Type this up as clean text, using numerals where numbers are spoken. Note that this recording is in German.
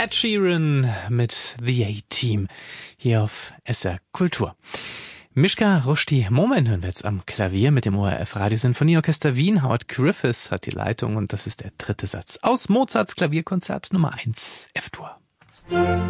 Ed Sheeran mit The A-Team hier auf SR Kultur. Mischka Rushdie Momen hören wir jetzt am Klavier mit dem ORF Radiosinfonieorchester Wien. Howard Griffiths hat die Leitung und das ist der dritte Satz aus Mozarts Klavierkonzert Nummer 1 F-Dur.